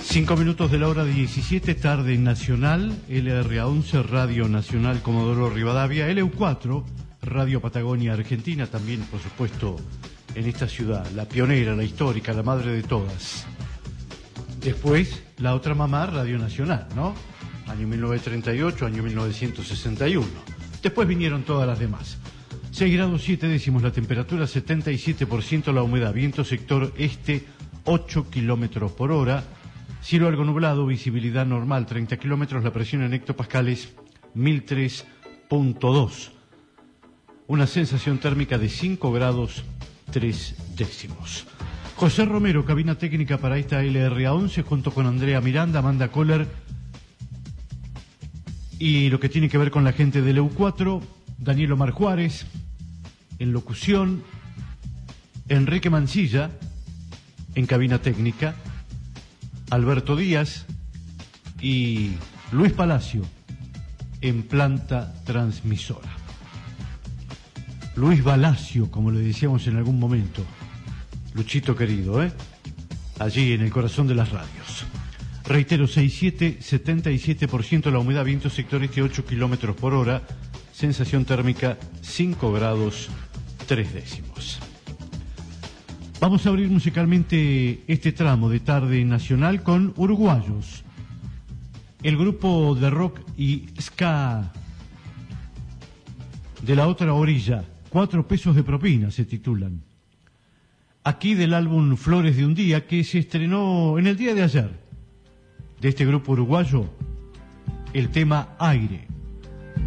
5 minutos de la hora 17, tarde nacional, LRA11, Radio Nacional Comodoro Rivadavia, LU4, Radio Patagonia Argentina, también por supuesto en esta ciudad, la pionera, la histórica, la madre de todas. Después, la otra mamá, Radio Nacional, ¿no? Año 1938, año 1961. Después vinieron todas las demás. 6 grados 7 décimos la temperatura, 77% la humedad, viento sector este, 8 kilómetros por hora. Cielo algo nublado, visibilidad normal, 30 kilómetros, la presión en hectopascales, 1003.2. Una sensación térmica de 5 grados 3 décimos. José Romero, cabina técnica para esta LRA11, junto con Andrea Miranda, Amanda Kohler. Y lo que tiene que ver con la gente del EU4, Daniel Omar Juárez, en locución, Enrique Mancilla, en cabina técnica, Alberto Díaz y Luis Palacio en planta transmisora. Luis Palacio, como le decíamos en algún momento, Luchito querido, allí en el corazón de las radios. Reitero, 67, 77% la humedad, viento sector este, 8 kilómetros por hora, sensación térmica 5 grados 3 décimos. Vamos a abrir musicalmente este tramo de tarde nacional con Uruguayos. El grupo de rock y ska de la otra orilla, 4 pesos de propina se titulan. Aquí del álbum Flores de un Día, que se estrenó en el día de ayer. De este grupo uruguayo, el tema Aire.